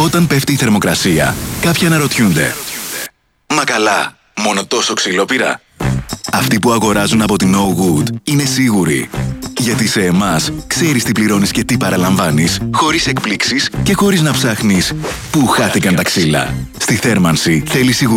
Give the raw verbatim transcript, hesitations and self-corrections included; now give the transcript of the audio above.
Όταν πέφτει η θερμοκρασία, κάποιοι αναρωτιούνται. Μα καλά, μόνο τόσο ξύλο πήρα? Αυτοί που αγοράζουν από την No Good είναι σίγουροι. Γιατί σε εμάς ξέρεις τι πληρώνεις και τι παραλαμβάνεις, χωρίς εκπλήξεις και χωρίς να ψάχνεις πού χάθηκαν τα ξύλα. Στη θέρμανση θέλει σιγουριά.